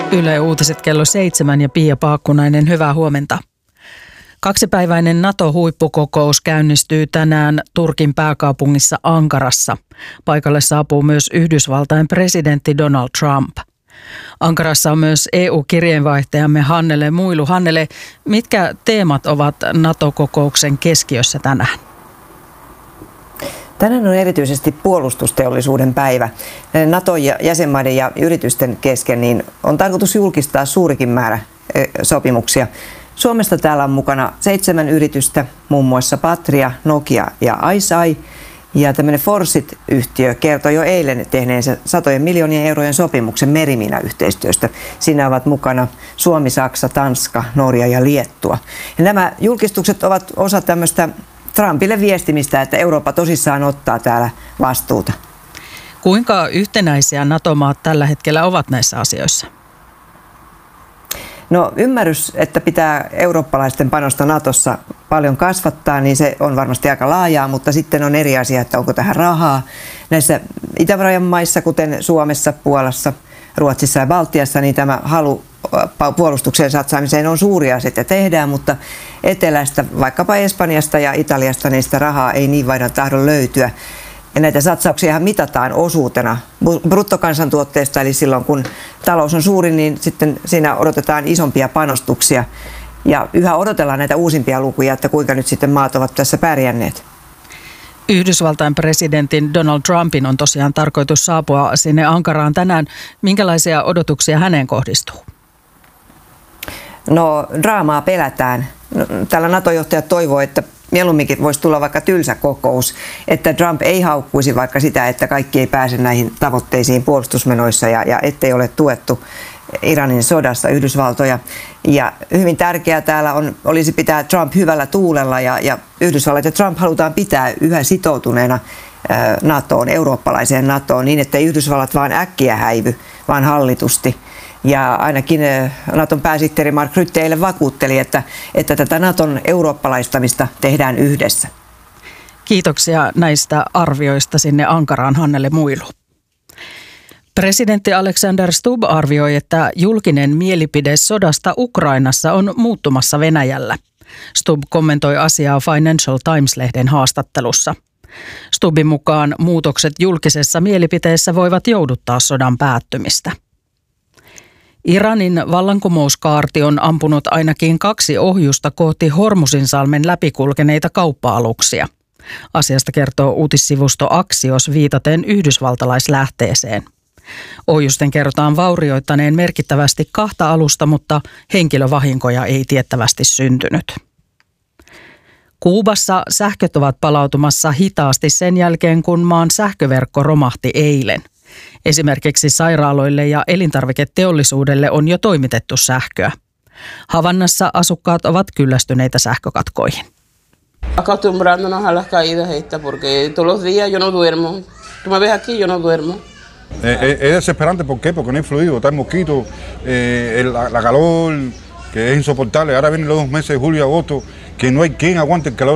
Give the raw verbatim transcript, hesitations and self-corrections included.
Yle Uutiset kello seitsemän ja Pia Paakkunainen, hyvää huomenta. Kaksipäiväinen NATO-huippukokous käynnistyy tänään Turkin pääkaupungissa Ankarassa. Paikalle saapuu myös Yhdysvaltain presidentti Donald Trump. Ankarassa on myös E U-kirjeenvaihtajamme Hannele Muilu. Hannele, mitkä teemat ovat NATO-kokouksen keskiössä tänään? Tänään on erityisesti puolustusteollisuuden päivä. NATO-jäsenmaiden ja yritysten kesken niin on tarkoitus julkistaa suurikin määrä sopimuksia. Suomesta täällä on mukana seitsemän yritystä, muun muassa Patria, Nokia ja iSci. Ja tämmöinen Forsit-yhtiö kertoi jo eilen tehneensä satojen miljoonien eurojen sopimuksen meriminayhteistyöstä. Siinä ovat mukana Suomi, Saksa, Tanska, Norja ja Liettua. Ja nämä julkistukset ovat osa tämmöistä Trumpille viestimistä, että Eurooppa tosissaan ottaa täällä vastuuta. Kuinka yhtenäisiä NATO-maat tällä hetkellä ovat näissä asioissa? No ymmärrys, että pitää eurooppalaisten panosta Natossa paljon kasvattaa, niin se on varmasti aika laajaa, mutta sitten on eri asia, että onko tähän rahaa. Näissä Itävallan maissa, kuten Suomessa, Puolassa, Ruotsissa ja Baltiassa, niin tämä halu puolustukseen satsaamiseen on suuri asia, että tehdään, mutta etelästä, vaikkapa Espanjasta ja Italiasta, niin sitä rahaa ei niin vain tahdo löytyä. Ja näitä satsauksia mitataan osuutena bruttokansantuotteesta, eli silloin kun talous on suuri, niin sitten siinä odotetaan isompia panostuksia. Ja yhä odotellaan näitä uusimpia lukuja, että kuinka nyt sitten maat ovat tässä pärjänneet. Yhdysvaltain presidentin Donald Trumpin on tosiaan tarkoitus saapua sinne Ankaraan tänään. Minkälaisia odotuksia häneen kohdistuu? No draamaa pelätään. Täällä NATO-johtajat toivoo, että mieluumminkin voisi tulla vaikka tylsä kokous, että Trump ei haukkuisi vaikka sitä, että kaikki ei pääse näihin tavoitteisiin puolustusmenoissa ja, ja ettei ole tuettu Iranin sodassa Yhdysvaltoja. Ja hyvin tärkeää täällä on, olisi pitää Trump hyvällä tuulella ja, ja Yhdysvallat ja Trump halutaan pitää yhä sitoutuneena ää, NATOon, eurooppalaiseen NATOon, niin ettei Yhdysvallat vaan äkkiä häivy, vaan hallitusti. Ja ainakin Naton pääsihteeri Mark Rutte eilen vakuutteli, että, että tätä Naton eurooppalaistamista tehdään yhdessä. Kiitoksia näistä arvioista sinne Ankaraan, Hannele Muilu. Presidentti Alexander Stubb arvioi, että julkinen mielipide sodasta Ukrainassa on muuttumassa Venäjällä. Stubb kommentoi asiaa Financial Times-lehden haastattelussa. Stubbin mukaan muutokset julkisessa mielipiteessä voivat jouduttaa sodan päättymistä. Iranin vallankumouskaarti on ampunut ainakin kaksi ohjusta kohti Hormuzinsalmen läpikulkeneita kauppa-aluksia. Asiasta kertoo uutissivusto Axios viitaten yhdysvaltalaislähteeseen. Ohjusten kerrotaan vaurioittaneen merkittävästi kahta alusta, mutta henkilövahinkoja ei tiettävästi syntynyt. Kuubassa sähköt ovat palautumassa hitaasti sen jälkeen, kun maan sähköverkko romahti eilen. Esimerkiksi sairaaloille ja elintarviketeollisuudelle on jo toimitettu sähköä. Havannassa asukkaat ovat kyllästyneitä sähkökatkoihin. Acostumbrándonos a las caídas estas porque todos los días yo no duermo. Tú me ves aquí, yo no duermo. Es desesperante, ¿por qué? Porque no hay fluido, está el mosquito, eh, la, la calor, que es insoportable. Ahora vienen los dos meses de julio y agosto, que no hay quien aguante el calor.